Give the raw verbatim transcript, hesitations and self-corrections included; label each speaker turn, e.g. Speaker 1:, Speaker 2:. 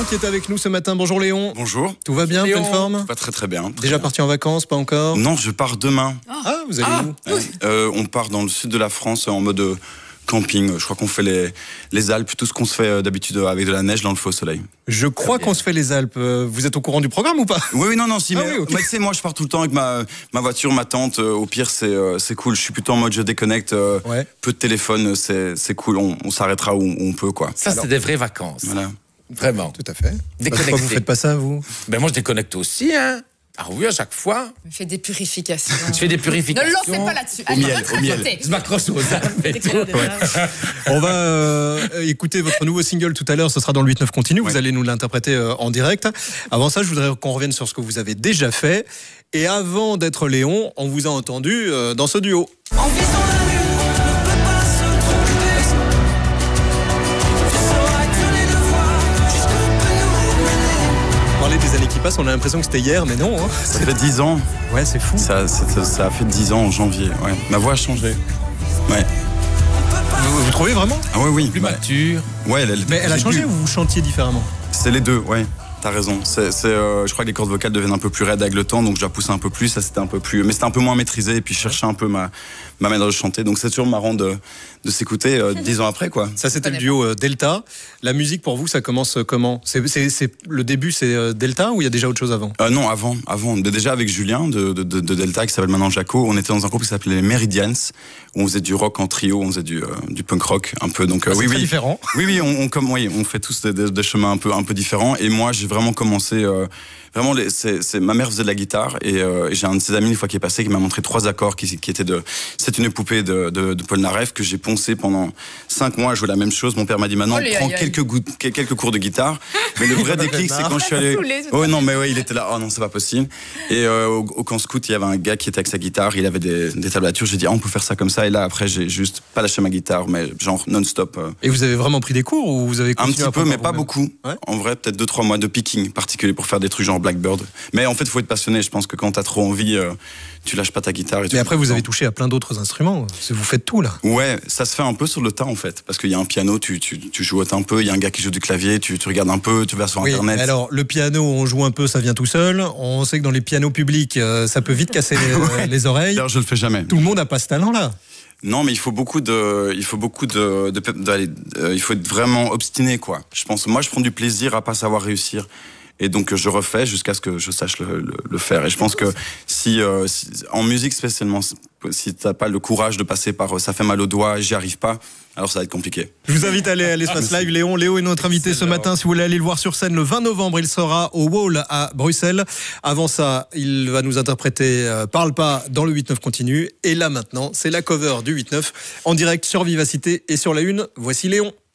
Speaker 1: qui est avec nous ce matin. Bonjour Léon.
Speaker 2: Bonjour.
Speaker 1: Tout va bien,
Speaker 3: Léon.
Speaker 1: pleine forme?
Speaker 2: Pas très très bien. Très
Speaker 1: Déjà
Speaker 2: bien.
Speaker 1: parti en vacances, pas encore?
Speaker 2: Non, je pars demain.
Speaker 1: Ah, vous allez
Speaker 3: Ah.
Speaker 1: où?
Speaker 2: Ouais. Euh, on part dans le sud de la France en mode euh, camping. Je crois qu'on fait les, les Alpes, tout ce qu'on se fait euh, d'habitude avec de la neige dans le faux soleil.
Speaker 1: Je crois qu'on se fait les Alpes. Euh, Vous êtes au courant du programme ou pas?
Speaker 2: Oui, oui, non, non, si,
Speaker 1: Ah
Speaker 2: mais
Speaker 1: oui, ok.
Speaker 2: moi, tu sais, moi, je pars tout le temps avec ma, ma voiture, ma tente. euh, au pire, c'est euh, c'est cool. Je suis plutôt en mode je déconnecte. euh,
Speaker 1: Ouais.
Speaker 2: Peu de téléphone, c'est c'est cool. On, on s'arrêtera où, où on peut, quoi.
Speaker 3: Ça, c'est des vraies vacances.
Speaker 2: Voilà.
Speaker 3: Vraiment.
Speaker 1: Tout à fait.
Speaker 3: Déconnecté.
Speaker 1: Pourquoi vous faites pas ça, vous?
Speaker 3: Ben moi, je déconnecte aussi, hein. Ah oui, à chaque fois.
Speaker 4: Je fais des purifications.
Speaker 3: Je fais des
Speaker 4: Ne
Speaker 3: purifications.
Speaker 4: le lancez pas là-dessus.
Speaker 3: Au
Speaker 4: Allez,
Speaker 3: miel,
Speaker 4: votre
Speaker 3: au miel.
Speaker 4: côté.
Speaker 3: Je m'accroche aux Alpes et
Speaker 4: C'est
Speaker 3: tout.
Speaker 4: clair, déjà.
Speaker 1: On va euh, écouter votre nouveau single tout à l'heure. Ce sera dans le huit neuf Continue. Vous
Speaker 2: Ouais.
Speaker 1: allez nous l'interpréter euh, en direct. Avant ça, je voudrais qu'on revienne sur ce que vous avez déjà fait. Et avant d'être Léon, on vous a entendu euh, dans ce duo.
Speaker 5: En visant la lune, on ne peut pas se tromper. Tu sauras que les devoirs jusqu'où peut nous mener.
Speaker 1: Parler des années qui passent, on a l'impression que c'était hier, mais non. Hein.
Speaker 2: Ça fait dix ans.
Speaker 1: Ouais, c'est fou.
Speaker 2: Ça, ça, ça a fait dix ans en janvier. Ouais. Ma voix a changé. Ouais.
Speaker 1: Vous, vous trouvez vraiment?
Speaker 2: Ah ouais, oui.
Speaker 3: Plus
Speaker 2: Bah,
Speaker 3: mature.
Speaker 2: ouais, elle,
Speaker 1: Mais elle a changé ou vous chantiez différemment?
Speaker 2: C'est les deux, ouais. T'as raison. C'est, c'est, euh, je crois que les cordes vocales deviennent un peu plus raides avec le temps, donc je la poussais un peu plus. Ça, c'était un peu plus, mais c'était un peu moins maîtrisé. Et puis je cherchais un peu ma, ma manière de chanter. Donc c'est toujours marrant de, de s'écouter euh, dix ans après, quoi.
Speaker 1: Ça, c'était le
Speaker 4: connais
Speaker 1: duo euh, Delta. La musique, pour vous, ça commence euh, comment? c'est, c'est, c'est, Le début, c'est euh, Delta ou il y a déjà autre chose avant?
Speaker 2: Euh, non, avant, avant. Mais déjà avec Julien de, de, de, de Delta, qui s'appelle maintenant Jaco, on était dans un groupe qui s'appelait les Meridians, où on faisait du rock en trio, on faisait du, euh, du punk rock un peu. Donc euh,
Speaker 1: Ah, c'est
Speaker 2: oui,
Speaker 1: très
Speaker 2: oui.
Speaker 1: différent.
Speaker 2: Oui, oui, on, on, comme, oui, on fait tous des, des, des chemins un peu, un peu différents. Et moi, j'ai vraiment commencé. Euh, vraiment, les, c'est, c'est, ma mère faisait de la guitare et, euh, et j'ai un de ses amis, une fois qui est passé, qui m'a montré trois accords qui, qui étaient de. C'est une poupée de, de, de Paul Naref que j'ai poncé pendant cinq mois à jouer la même chose. Mon père m'a dit maintenant,
Speaker 4: Olé,
Speaker 2: prends
Speaker 4: aïe, aïe.
Speaker 2: quelques, goûts- quelques cours de guitare. Mais le vrai déclic, c'est quand je suis allé.
Speaker 4: Saoulé, c'est
Speaker 2: Oh non, mais ouais, il était là. Oh non, c'est pas possible. Et euh, au, au camp scout, il y avait un gars qui était avec sa guitare. Il avait des, des tablatures. J'ai dit, ah, on peut faire ça comme ça. Et là, après, j'ai juste pas lâché ma guitare, mais genre non-stop. euh,
Speaker 1: Et vous avez vraiment pris des cours ou vous avez
Speaker 2: un
Speaker 1: continué
Speaker 2: petit
Speaker 1: à
Speaker 2: peu,
Speaker 1: apprendre
Speaker 2: mais
Speaker 1: par
Speaker 2: pas
Speaker 1: vous-même?
Speaker 2: beaucoup.
Speaker 1: Ouais.
Speaker 2: En vrai, peut-être deux trois mois de picking particulier pour faire des trucs genre Blackbird. Mais en fait, il faut être passionné. Je pense que quand t'as trop envie, euh, tu lâches pas ta guitare. Et tu
Speaker 1: Mais
Speaker 2: fais
Speaker 1: après,
Speaker 2: tout
Speaker 1: vous
Speaker 2: le
Speaker 1: avez
Speaker 2: temps.
Speaker 1: touché à plein d'autres instruments. Vous faites tout, là.
Speaker 2: Ouais, ça se fait un peu sur le tas en fait. Parce qu'il y a un piano, tu, tu, tu jouotes un peu. Il y a un gars qui joue du clavier, tu, tu regardes un peu, tu vas sur
Speaker 1: Oui,
Speaker 2: Internet.
Speaker 1: mais alors, le piano, on joue un peu, ça vient tout seul. On sait que dans les pianos publics, euh, ça peut vite casser les, les oreilles.
Speaker 2: D'ailleurs, je le fais jamais.
Speaker 1: Tout le monde n'a pas ce talent-là.
Speaker 2: Non, mais il faut beaucoup de, il faut beaucoup de, de, d'aller, euh, il faut être vraiment obstiné, quoi. Je pense, moi, je prends du plaisir à pas savoir réussir. Et donc, je refais jusqu'à ce que je sache le, le, le faire. Et je pense que si, euh, si en musique spécialement, si t'as pas le courage de passer par, euh, ça fait mal aux doigts, j'y arrive pas, alors ça va être compliqué.
Speaker 1: Je vous invite à aller à l'espace live. Léon, Léo est notre invité ce matin. Si vous voulez aller le voir sur scène le vingt novembre, il sera au Wall à Bruxelles. Avant ça, il va nous interpréter euh, Parle pas dans le huit neuf Continue. Et là maintenant, c'est la cover du huit neuf en direct sur Vivacité et sur la une. Voici Léon.